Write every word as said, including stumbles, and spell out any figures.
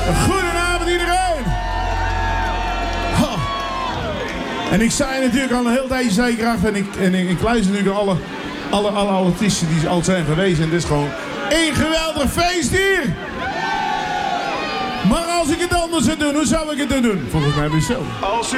Goedenavond iedereen. Ha. En ik zei natuurlijk al een heel tijdje zekerheid en ik, en ik, ik luister natuurlijk alle, alle, alle artiesten die al zijn geweest. En dit is gewoon één geweldig feest hier. Maar als ik het anders zou doen, hoe zou ik het dan doen? Volgens mij ben ik zo. Als